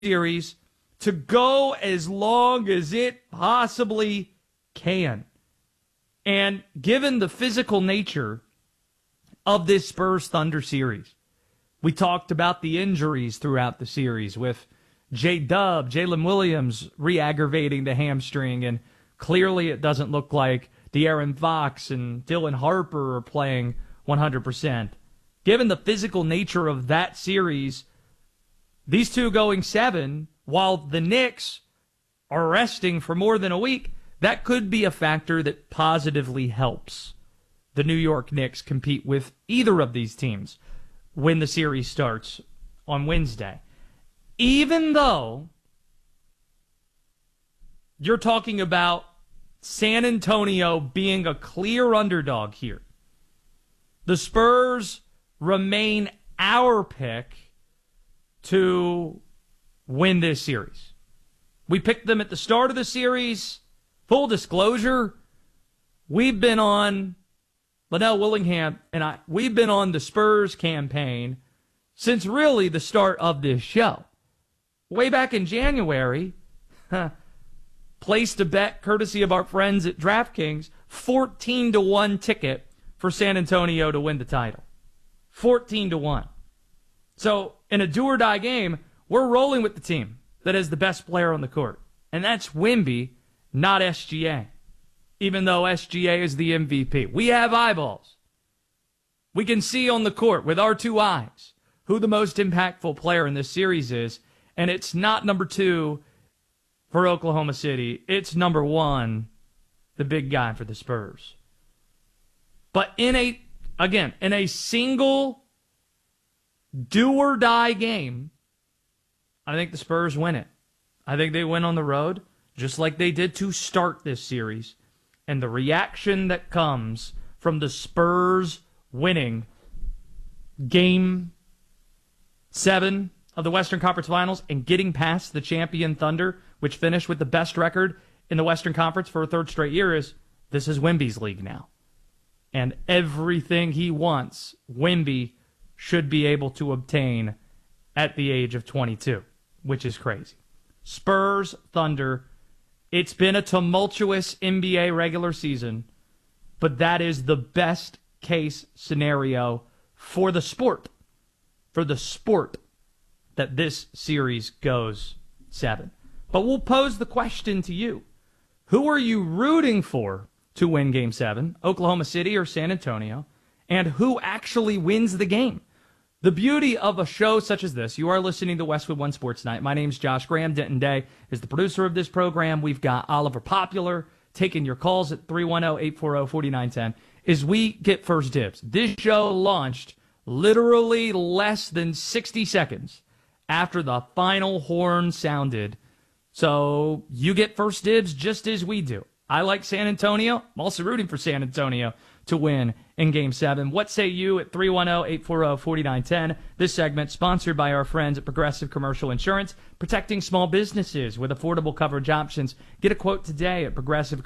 series to go as long as it possibly can. And given the physical nature of this Spurs Thunder series, we talked about the injuries throughout the series with J-Dub, Jalen Williams re-aggravating the hamstring, and clearly it doesn't look like De'Aaron Fox and Dylan Harper are playing 100%. Given the physical nature of that series, these two going 7, while the Knicks are resting for more than a week, that could be a factor that positively helps the New York Knicks compete with either of these teams when the series starts on Wednesday. Even though you're talking about San Antonio being a clear underdog here, the Spurs remain our pick to win this series. We picked them at the start of the series. Full disclosure, we've been on, Linnell Willingham and we've been on the Spurs campaign since really the start of this show. Way back in January, placed a bet courtesy of our friends at DraftKings, 14-1 ticket for San Antonio to win the title. 14-1. So in a do-or-die game, we're rolling with the team that is the best player on the court. And that's Wemby, not SGA. Even though SGA is the MVP. We have eyeballs. We can see on the court with our two eyes who the most impactful player in this series is. And it's not number 2 for Oklahoma City. It's number 1, the big guy for the Spurs. But in a single do-or-die game, I think the Spurs win it. I think they win on the road, just like they did to start this series. And the reaction that comes from the Spurs winning Game 7 of the Western Conference Finals and getting past the champion Thunder, which finished with the best record in the Western Conference for a third straight year, is this is Wemby's league now. And everything he wants, Wemby should be able to obtain at the age of 22, which is crazy. Spurs, Thunder, it's been a tumultuous NBA regular season, but that is the best case scenario for the sport. For the sport that this series goes 7. But we'll pose the question to you. Who are you rooting for to win Game 7, Oklahoma City or San Antonio? And who actually wins the game? The beauty of a show such as this, you are listening to Westwood One Sports Night. My name's Josh Graham. Denton Day is the producer of this program. We've got Oliver Popular taking your calls at 310-840-4910 as we get first dibs. This show launched literally less than 60 seconds after the final horn sounded. So you get first dibs just as we do. I like San Antonio. I'm also rooting for San Antonio to win in Game 7. What say you at 310-840-4910? This segment sponsored by our friends at Progressive Commercial Insurance, protecting small businesses with affordable coverage options. Get a quote today at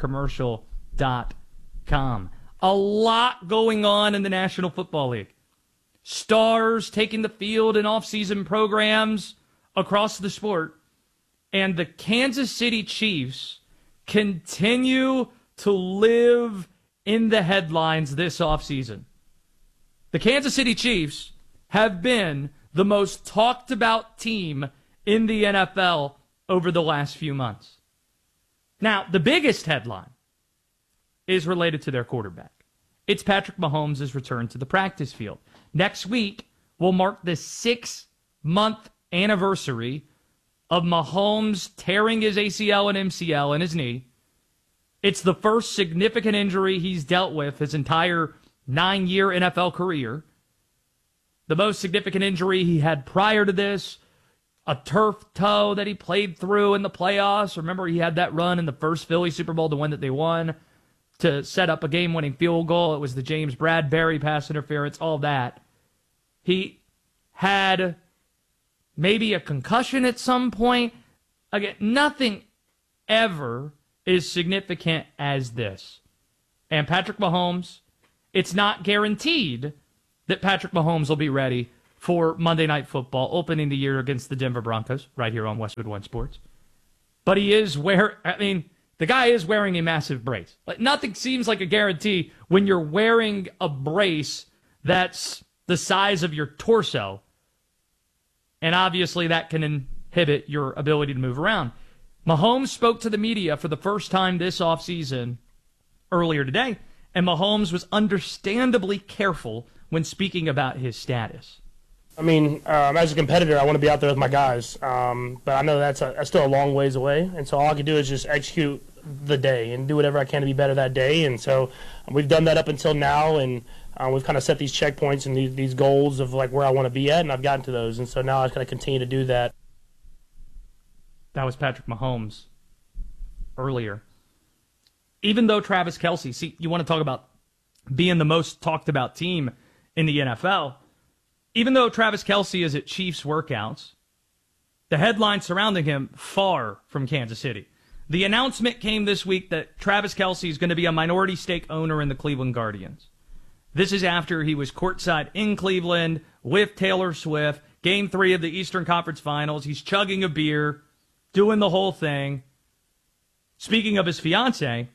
progressivecommercial.com. A lot going on in the National Football League. Stars taking the field in off-season programs across the sport. And the Kansas City Chiefs continue to live in the headlines this offseason. The Kansas City Chiefs have been the most talked about team in the NFL over the last few months. Now, the biggest headline is related to their quarterback. It's Patrick Mahomes' return to the practice field. Next week will mark the 6-month anniversary of Mahomes tearing his ACL and MCL in his knee. It's the first significant injury he's dealt with his entire 9-year NFL career. The most significant injury he had prior to this, a turf toe that he played through in the playoffs. Remember, he had that run in the first Philly Super Bowl, the one that they won, to set up a game-winning field goal. It was the James Bradbury pass interference, all that. He had maybe a concussion at some point. Again, nothing ever is significant as this. And Patrick Mahomes, it's not guaranteed that Patrick Mahomes will be ready for Monday Night Football, opening the year against the Denver Broncos, right here on Westwood One Sports. But the guy is wearing a massive brace. Like, nothing seems like a guarantee when you're wearing a brace that's the size of your torso. And obviously that can inhibit your ability to move around. Mahomes spoke to the media for the first time this offseason earlier today, and Mahomes was understandably careful when speaking about his status. I mean, as a competitor, I want to be out there with my guys, but I know that's still a long ways away, and so all I can do is just execute the day and do whatever I can to be better that day, and so we've done that up until now, and we've kind of set these checkpoints and these goals of like where I want to be at, and I've gotten to those, and so now I just got to continue to do that. That was Patrick Mahomes earlier. Even though Travis Kelce, see, you want to talk about being the most talked about team in the NFL, even though Travis Kelce is at Chiefs workouts, the headlines surrounding him far from Kansas City. The announcement came this week that Travis Kelce is going to be a minority stake owner in the Cleveland Guardians. This is after he was courtside in Cleveland with Taylor Swift, Game 3 of the Eastern Conference Finals. He's chugging a beer, doing the whole thing. Speaking of his fiancée,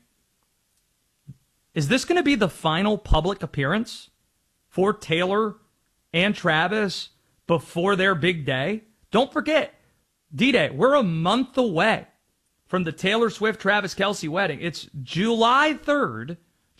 is this going to be the final public appearance for Taylor and Travis before their big day? Don't forget, D-Day, we're a month away from the Taylor Swift-Travis Kelce wedding. It's July 3rd,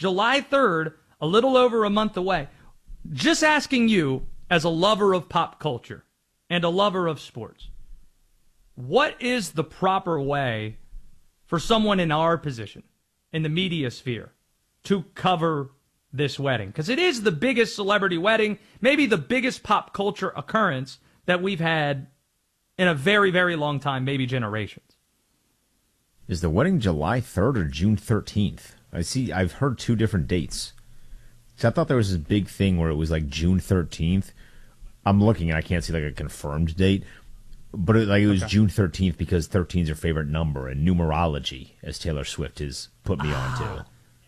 a little over a month away. Just asking you, as a lover of pop culture and a lover of sports, what is the proper way for someone in our position, in the media sphere, to cover this wedding? Because it is the biggest celebrity wedding, maybe the biggest pop culture occurrence that we've had in a very, very long time, maybe generations. Is the wedding July 3rd or June 13th? I've heard two different dates. So I thought there was this big thing where it was like June 13th. I'm looking and I can't see like a confirmed date, but it was June 13th because 13 is her favorite number, and numerology, as Taylor Swift has put me onto.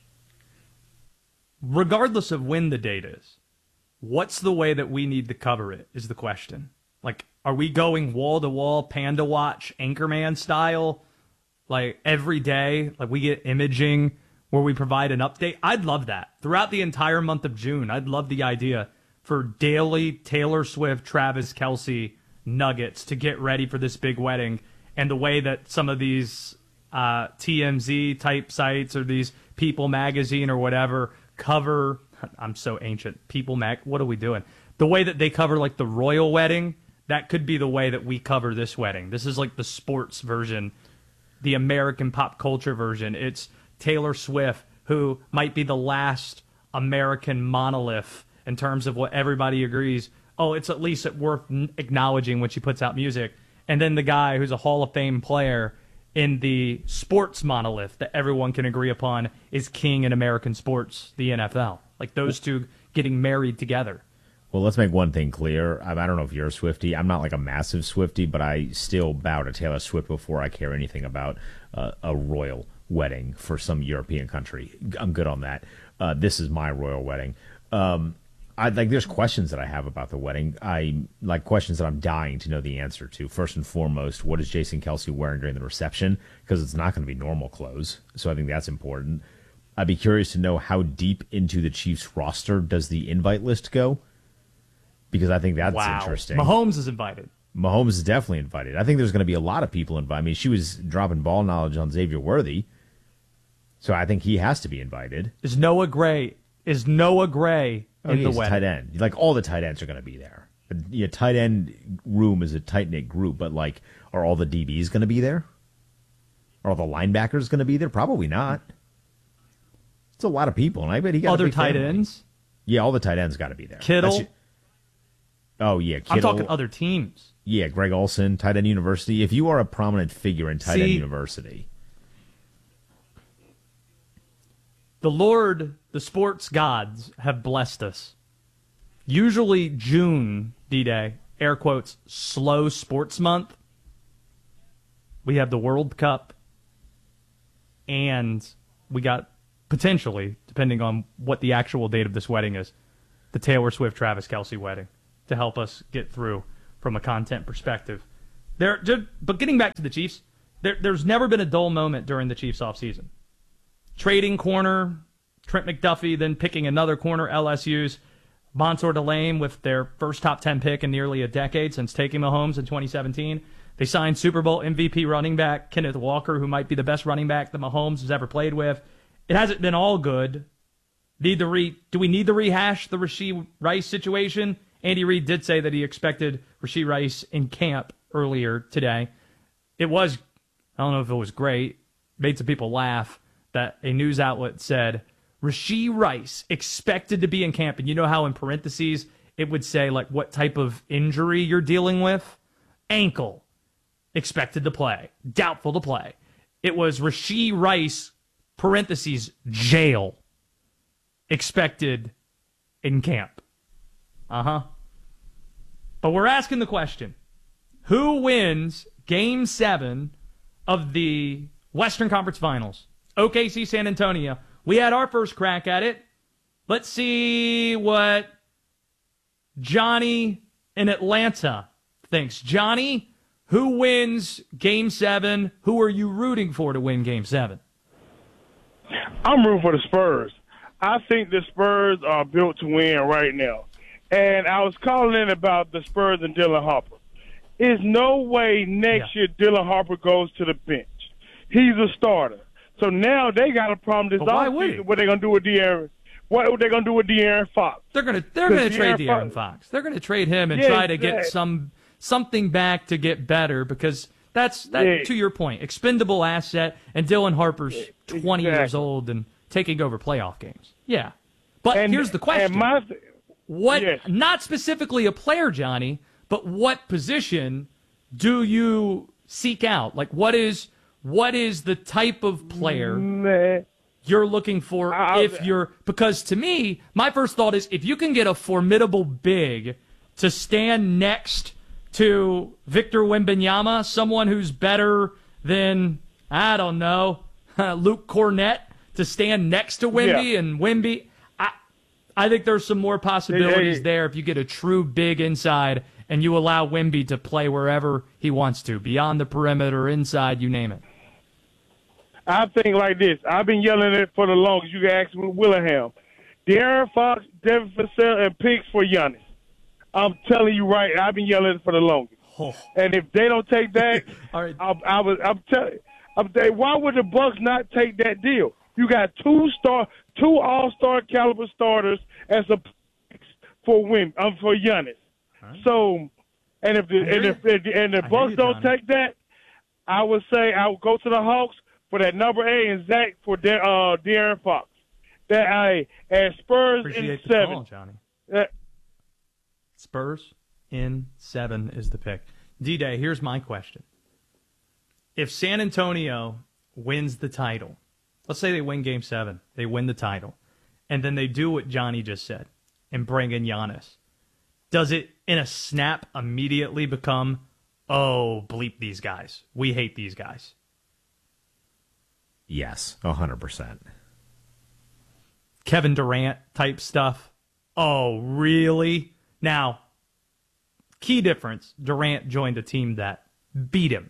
Regardless of when the date is, what's the way that we need to cover it is the question. Like, are we going wall-to-wall, Panda Watch, Anchorman style, like every day? Like, we get imaging where we provide an update? I'd love that. Throughout the entire month of June, I'd love the idea for daily Taylor Swift, Travis Kelce nuggets to get ready for this big wedding, and the way that some of these TMZ type sites or these People Magazine or whatever cover, I'm so ancient, People Mag, what are we doing? The way that they cover like the royal wedding, that could be the way that we cover this wedding. This is like the sports version, the American pop culture version. It's Taylor Swift, who might be the last American monolith in terms of what everybody agrees, oh, it's at least worth acknowledging when she puts out music. And then the guy who's a Hall of Fame player in the sports monolith that everyone can agree upon is king in American sports, the NFL. Like those two getting married together. Well, let's make one thing clear. I don't know if you're a Swiftie. I'm not like a massive Swiftie, but I still bow to Taylor Swift before I care anything about a royal wedding for some European country. I'm good on that. This is my royal wedding. There's questions that I have about the wedding. Questions that I'm dying to know the answer to. First and foremost, what is Jason Kelce wearing during the reception? Because it's not going to be normal clothes. So I think that's important. I'd be curious to know how deep into the Chiefs roster does the invite list go? Because I think that's interesting. Mahomes is invited. Mahomes is definitely invited. I think there's going to be a lot of people invited. I mean, she was dropping ball knowledge on Xavier Worthy. So I think he has to be invited. Is Noah Gray in the wedding? Tight end. Like, all the tight ends are going to be there. Yeah, tight end room is a tight-knit group, but, like, are all the DBs going to be there? Are all the linebackers going to be there? Probably not. It's a lot of people, and I bet he got other tight ends? Yeah, all the tight ends got to be there. Kittle? Oh, yeah, Kittle. I'm talking other teams. Yeah, Greg Olsen, Tight End University. If you are a prominent figure in Tight End University. The Lord, the sports gods, have blessed us. Usually June, D-Day, air quotes, slow sports month. We have the World Cup, and we got potentially, depending on what the actual date of this wedding is, the Taylor Swift-Travis Kelce wedding to help us get through from a content perspective. But getting back to the Chiefs, there's never been a dull moment during the Chiefs offseason. Trading corner, Trent McDuffie, then picking another corner, LSU's Mansour Delane with their first top 10 pick in nearly a decade since taking Mahomes in 2017. They signed Super Bowl MVP running back Kenneth Walker, who might be the best running back that Mahomes has ever played with. It hasn't been all good. Do we need to rehash the Rashee Rice situation? Andy Reid did say that he expected Rashee Rice in camp earlier today. It was, I don't know if it was great, made some people laugh that a news outlet said, Rashee Rice expected to be in camp. And you know how in parentheses it would say like what type of injury you're dealing with? Ankle. Expected to play. Doubtful to play. It was Rashee Rice, parentheses, jail. Expected in camp. But we're asking the question, who wins Game 7 of the Western Conference Finals? OKC San Antonio. We had our first crack at it. Let's see what Johnny in Atlanta thinks. Johnny, who wins Game 7? Who are you rooting for to win Game 7? I'm rooting for the Spurs. I think the Spurs are built to win right now. And I was calling in about the Spurs and Dylan Harper. There's no way next year Dylan Harper goes to the bench. He's a starter. So now they got a problem this offseason. What they gonna do with De'Aaron? What are they gonna do with De'Aaron Fox? They're gonna trade De'Aaron Fox. They're gonna trade him and try to get something back to get better because that's to your point, expendable asset. And Dylan Harper's 20 years old and taking over playoff games. Yeah, but here's the question: not specifically a player, Johnny, but what position do you seek out? Like what is the type of player you're looking for because to me, my first thought is if you can get a formidable big to stand next to Victor Wembanyama, someone who's better than, I don't know, Luke Cornett, to stand next to Wemby and Wemby, I think there's some more possibilities there if you get a true big inside and you allow Wemby to play wherever he wants to, beyond the perimeter, inside, you name it. I think like this. I've been yelling it for the longest. You can ask Willingham. De'Aaron Fox, Devin Vassell, and picks for Giannis. I'm telling you right, I've been yelling it for the longest. Oh. And if they don't take that, all right. I'm telling you, why would the Bucks not take that deal? You got two all-star caliber starters as a picks for Giannis. Right. So, and if the Bucks don't take that, I would say I would go to the Hawks for that number 8 and Zach for De'Aaron Fox. And Spurs in 7. Call, Johnny. Spurs in 7 is the pick. D-Day, here's my question. If San Antonio wins the title, let's say they win Game 7, they win the title, and then they do what Johnny just said and bring in Giannis, does it in a snap immediately become, oh, bleep these guys, we hate these guys? Yes, 100%. Kevin Durant type stuff. Oh, really? Now, key difference, Durant joined a team that beat him.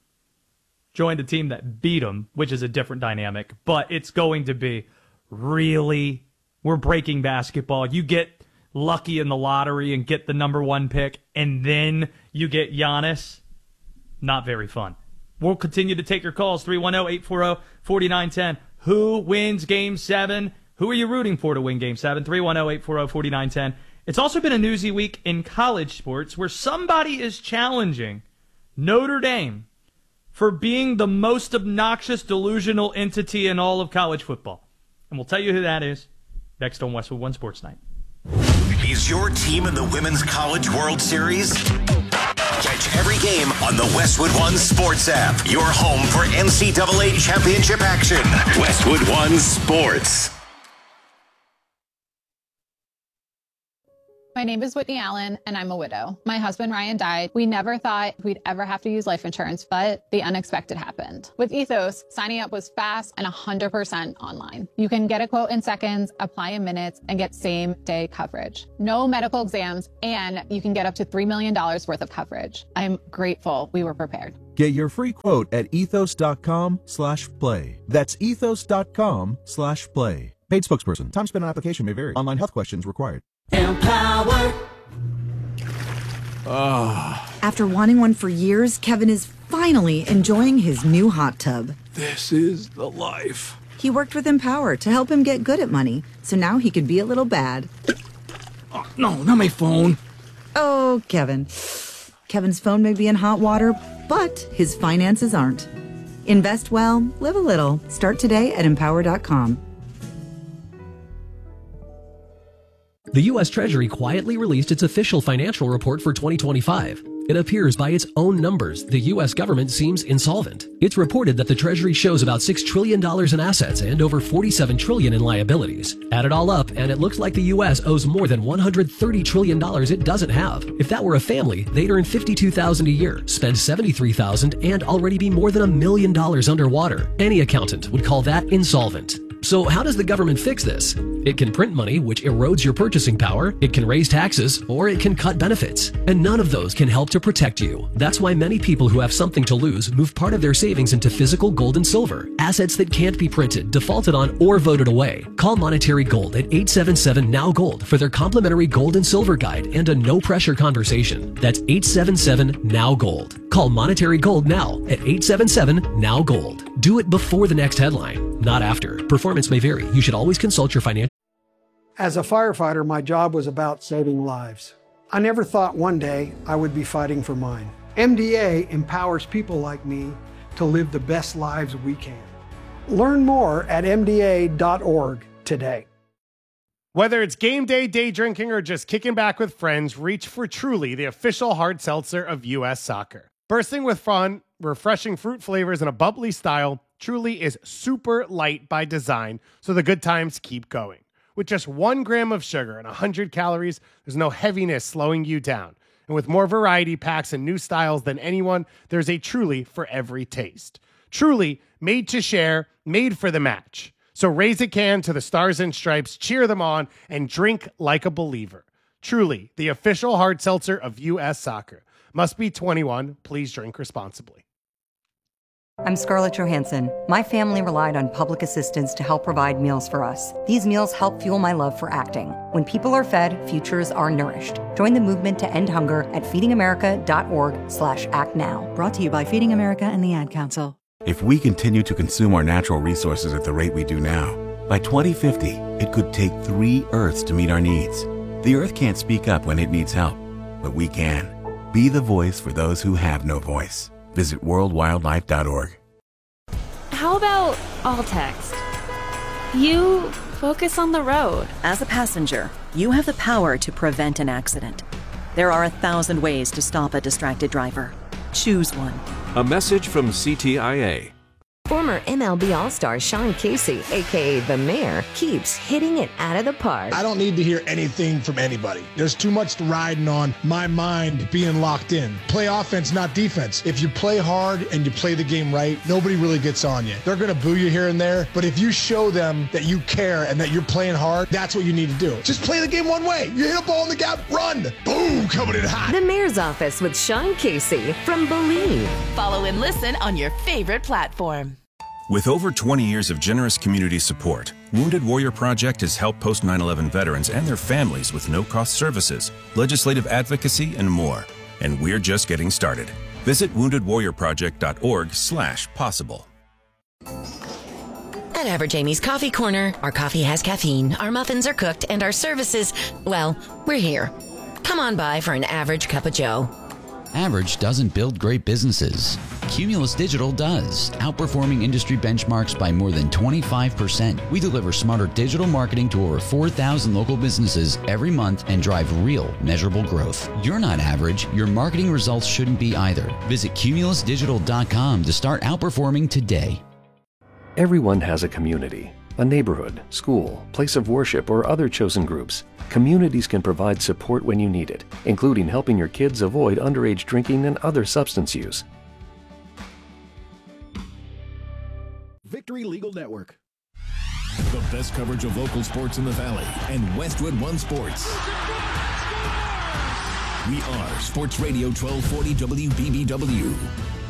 Which is a different dynamic. But it's going to be, really? We're breaking basketball. You get lucky in the lottery and get the number 1 pick, and then you get Giannis? Not very fun. We'll continue to take your calls, 310-840-4910. Who wins Game 7? Who are you rooting for to win Game 7? 310-840-4910. It's also been a newsy week in college sports where somebody is challenging Notre Dame for being the most obnoxious, delusional entity in all of college football. And we'll tell you who that is next on Westwood One Sports Night. Is your team in the Women's College World Series? Catch every game on the Westwood One Sports app. Your home for NCAA championship action. Westwood One Sports. My name is Whitney Allen, and I'm a widow. My husband, Ryan, died. We never thought we'd ever have to use life insurance, but the unexpected happened. With Ethos, signing up was fast and 100% online. You can get a quote in seconds, apply in minutes, and get same-day coverage. No medical exams, and you can get up to $3 million worth of coverage. I'm grateful we were prepared. Get your free quote at ethos.com/play. That's ethos.com/play. Paid spokesperson. Time spent on application may vary. Online health questions required. Empower. After wanting one for years, Kevin is finally enjoying his new hot tub. This is the life. He worked with Empower to help him get good at money, so now he can be a little bad. Oh, no, not my phone. Oh, Kevin. Kevin's phone may be in hot water, but his finances aren't. Invest well, live a little. Start today at Empower.com. The U.S. Treasury quietly released its official financial report for 2025. It appears by its own numbers, the U.S. government seems insolvent. It's reported that the Treasury shows about $6 trillion in assets and over $47 trillion in liabilities. Add it all up, and it looks like the U.S. owes more than $130 trillion it doesn't have. If that were a family, they'd earn $52,000 a year, spend $73,000, and already be more than $1 million underwater. Any accountant would call that insolvent. So how does the government fix this? It can print money, which erodes your purchasing power, it can raise taxes, or it can cut benefits. And none of those can help to protect you. That's why many people who have something to lose move part of their savings into physical gold and silver, assets that can't be printed, defaulted on, or voted away. Call Monetary Gold at 877-NOW-GOLD for their complimentary gold and silver guide and a no-pressure conversation. That's 877-NOW-GOLD. Call Monetary Gold now at 877-NOW-GOLD. Do it before the next headline, not after. Performance may vary. You should always consult your financial. As a firefighter, my job was about saving lives. I never thought one day I would be fighting for mine. MDA empowers people like me to live the best lives we can. Learn more at MDA.org today. Whether it's game day, day drinking, or just kicking back with friends, reach for Truly, the official hard seltzer of U.S. Soccer. Bursting with fun, refreshing fruit flavors, and a bubbly style, Truly is super light by design, so the good times keep going. With just 1 gram of sugar and 100 calories, there's no heaviness slowing you down. And with more variety packs and new styles than anyone, there's a Truly for every taste. Truly, made to share, made for the match. So raise a can to the Stars and Stripes, cheer them on, and drink like a believer. Truly, the official hard seltzer of U.S. Soccer. Must be 21. Please drink responsibly. I'm Scarlett Johansson. My family relied on public assistance to help provide meals for us. These meals help fuel my love for acting. When people are fed, futures are nourished. Join the movement to end hunger at feedingamerica.org/actnow. Brought to you by Feeding America and the Ad Council. If we continue to consume our natural resources at the rate we do now, by 2050, it could take 3 Earths to meet our needs. The Earth can't speak up when it needs help, but we can. Be the voice for those who have no voice. Visit worldwildlife.org. How about all text? You focus on the road. As a passenger, you have the power to prevent an accident. There are 1,000 ways to stop a distracted driver. Choose one. A message from CTIA. Former MLB All-Star Sean Casey, a.k.a. The Mayor, keeps hitting it out of the park. I don't need to hear anything from anybody. There's too much riding on my mind being locked in. Play offense, not defense. If you play hard and you play the game right, nobody really gets on you. They're going to boo you here and there, but if you show them that you care and that you're playing hard, that's what you need to do. Just play the game one way. You hit a ball in the gap, run. Boom, coming in hot. The Mayor's Office with Sean Casey from Believe. Follow and listen on your favorite platform. With over 20 years of generous community support, Wounded Warrior Project has helped post 9/11 veterans and their families with no-cost services, legislative advocacy, and more. And we're just getting started. Visit woundedwarriorproject.org/possible. At Average Amy's Coffee Corner, our coffee has caffeine, our muffins are cooked, and our services, well, we're here. Come on by for an average cup of joe. Average doesn't build great businesses. Cumulus Digital does, outperforming industry benchmarks by more than 25%. We deliver smarter digital marketing to over 4,000 local businesses every month and drive real, measurable growth. You're not average. Your marketing results shouldn't be either. Visit cumulusdigital.com to start outperforming today. Everyone has a community. a neighborhood, school, place of worship, or other chosen groups, communities can provide support when you need it, including helping your kids avoid underage drinking and other substance use. Victory Legal Network. The best coverage of local sports in the Valley and Westwood One Sports. We are Sports Radio 1240 WBBW.